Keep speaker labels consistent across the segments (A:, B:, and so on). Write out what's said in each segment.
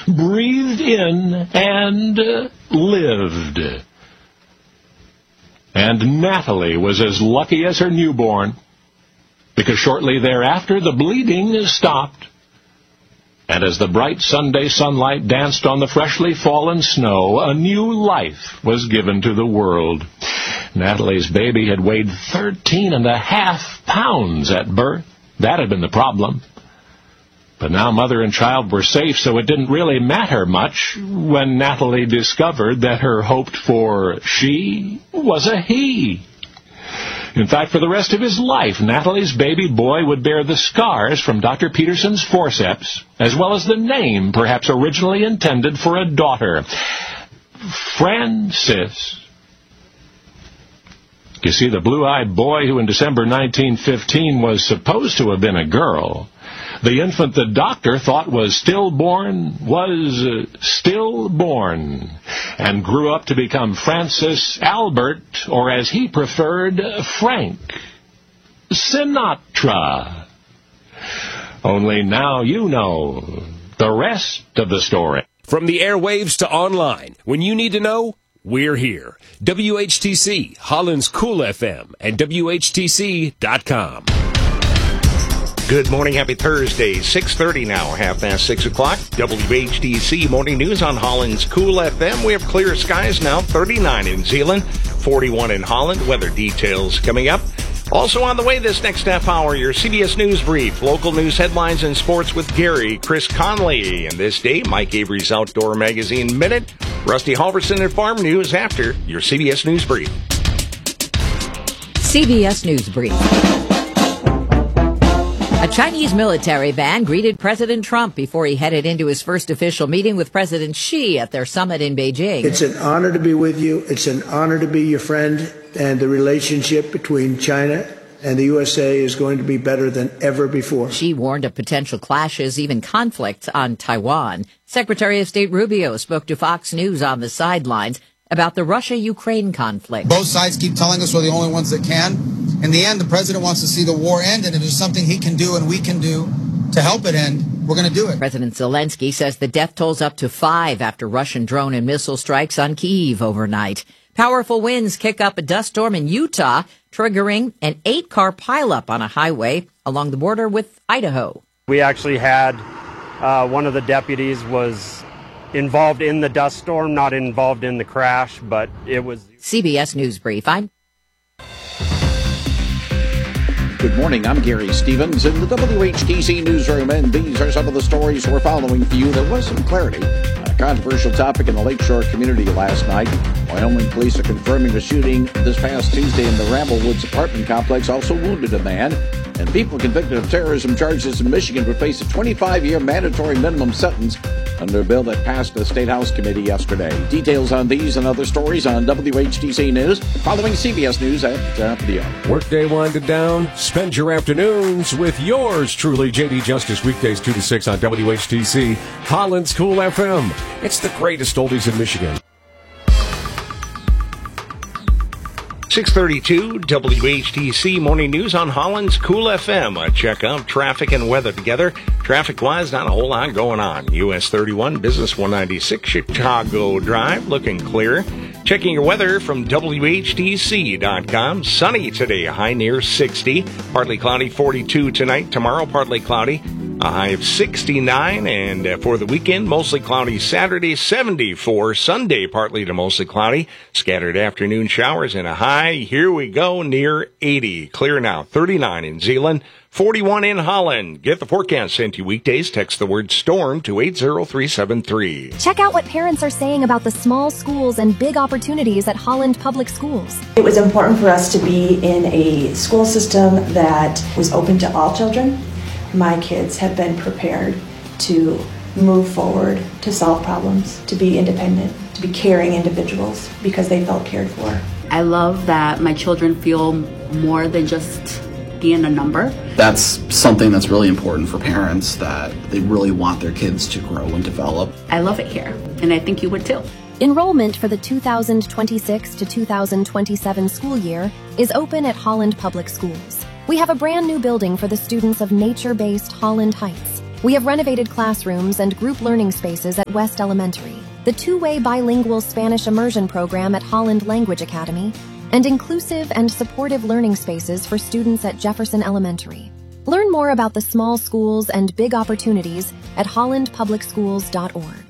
A: breathed in and lived. And Natalie was as lucky as her newborn, because shortly thereafter the bleeding stopped. And as the bright Sunday sunlight danced on the freshly fallen snow, a new life was given to the world. Natalie's baby had weighed 13.5 pounds at birth. That had been the problem. But now mother and child were safe, so it didn't really matter much when Natalie discovered that her hoped-for she was a he. In fact, for the rest of his life, Natalie's baby boy would bear the scars from Dr. Peterson's forceps, as well as the name perhaps originally intended for a daughter, Frances. You see, the blue-eyed boy who in December 1915 was supposed to have been a girl, the infant the doctor thought was stillborn, and grew up to become Francis Albert, or as he preferred, Frank Sinatra. Only now you know the rest of the story.
B: From the airwaves to online, when you need to know, we're here. WHTC, Holland's Cool FM, and WHTC.com.
C: Good morning. Happy Thursday. 6:30 now, 6:30 o'clock. WHTC Morning News on Holland's Cool FM. We have clear skies now, 39 in Zeeland, 41 in Holland. Weather details coming up. Also on the way this next half hour, your CBS News Brief, local news headlines and sports with Chris Conley. And this day, Mike Avery's Outdoor Magazine Minute, Rusty Halverson and Farm News after your CBS News Brief.
D: CBS News Brief. A Chinese military van greeted President Trump before he headed into his first official meeting with President Xi at their summit in Beijing.
E: It's an honor to be with you. It's an honor to be your friend. And the relationship between China and the USA is going to be better than ever before.
D: Xi warned of potential clashes, even conflicts on Taiwan. Secretary of State Rubio spoke to Fox News on the sidelines about the Russia-Ukraine conflict.
F: Both sides keep telling us we're the only ones that can. In the end, the president wants to see the war end, and if there's something he can do and we can do to help it end, we're going to do it.
D: President Zelensky says the death toll's up to 5 after Russian drone and missile strikes on Kyiv overnight. Powerful winds kick up a dust storm in Utah, triggering an 8-car pileup on a highway along the border with Idaho.
G: We actually had one of the deputies was involved in the dust storm, not involved in the crash, but it was...
D: CBS News Brief.
H: Good morning, I'm Gary Stevens in the WHTC newsroom, and these are some of the stories we're following for you. There was some clarity on a controversial topic in the Lakeshore community last night. Wyoming police are confirming a shooting this past Tuesday in the Ramblewoods apartment complex also wounded a man. And people convicted of terrorism charges in Michigan would face a 25-year mandatory minimum sentence under a bill that passed the State House Committee yesterday. Details on these and other stories on WHTC News, following CBS News at the top of the hour.
B: Workday winded down. Spend your afternoons with yours truly, J.D. Justice, weekdays 2 to 6 on WHTC, Holland's Cool FM. It's the greatest oldies in Michigan.
C: 6:32 WHTC Morning News on Holland's Cool FM. A check of traffic and weather together. Traffic-wise, not a whole lot going on. US 31, Business 196, Chicago Drive, looking clear. Checking your weather from WHTC.com. Sunny today, a high near 60. Partly cloudy, 42 tonight. Tomorrow, partly cloudy, a high of 69. And for the weekend, mostly cloudy Saturday, 74. Sunday, partly to mostly cloudy. Scattered afternoon showers and a high, here we go, near 80. Clear now, 39 in Zeeland, 41 in Holland. Get the forecast sent to you weekdays. Text the word STORM to 80373.
I: Check out what parents are saying about the small schools and big opportunities at Holland Public Schools.
J: It was important for us to be in a school system that was open to all children. My kids have been prepared to move forward, to solve problems, to be independent, to be caring individuals because they felt cared for.
K: I love that my children feel more than just being a number.
L: That's something that's really important for parents, that they really want their kids to grow and develop.
K: I love it here, and I think you would too.
I: Enrollment for the 2026 to 2027 school year is open at Holland Public Schools. We have a brand new building for the students of nature-based Holland Heights. We have renovated classrooms and group learning spaces at West Elementary, the two-way bilingual Spanish immersion program at Holland Language Academy, and inclusive and supportive learning spaces for students at Jefferson Elementary. Learn more about the small schools and big opportunities at hollandpublicschools.org.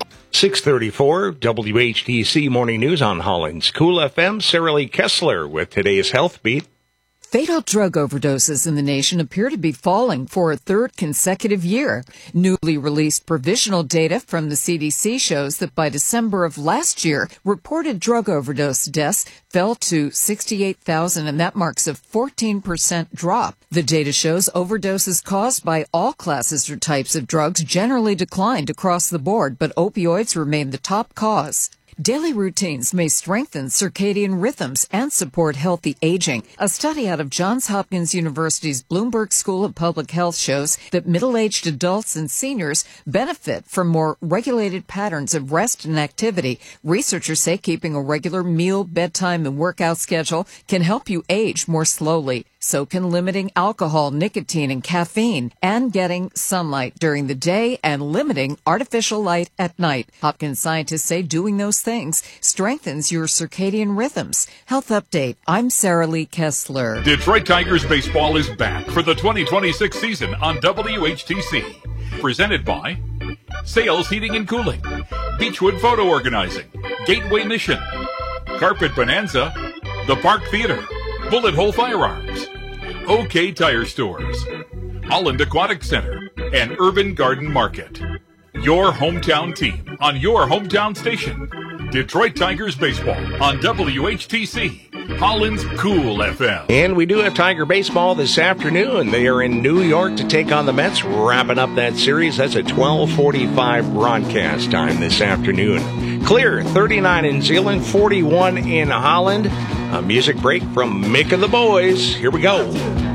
C: 634 WHTC Morning News on Holland's Cool FM. Sarah Lee Kessler with today's Health Beat.
M: Fatal drug overdoses in the nation appear to be falling for a third consecutive year. Newly released provisional data from the CDC shows that by December of last year, reported drug overdose deaths fell to 68,000, and that marks a 14% drop. The data shows overdoses caused by all classes or types of drugs generally declined across the board, but opioids remain the top cause. Daily routines may strengthen circadian rhythms and support healthy aging. A study out of Johns Hopkins University's Bloomberg School of Public Health shows that middle-aged adults and seniors benefit from more regulated patterns of rest and activity. Researchers say keeping a regular meal, bedtime, and workout schedule can help you age more slowly. So can limiting alcohol, nicotine, and caffeine, and getting sunlight during the day and limiting artificial light at night. Hopkins scientists say doing those things strengthens your circadian rhythms. Health Update. I'm Sarah Lee Kessler.
N: Detroit Tigers baseball is back for the 2026 season on WHTC. Presented by Sales Heating and Cooling, Beechwood Photo Organizing, Gateway Mission, Carpet Bonanza, The Park Theater, Bullet Hole Firearms, OK Tire Stores, Holland Aquatic Center, and Urban Garden Market. Your hometown team on your hometown station. Detroit Tigers baseball on WHTC, Holland's Cool FM.
C: And we do have Tiger baseball this afternoon. They are in New York to take on the Mets, wrapping up that series. That's a 12:45 broadcast time this afternoon. Clear, 39 in Zeeland, 41 in Holland. A music break from Mick and the Boys. Here we go.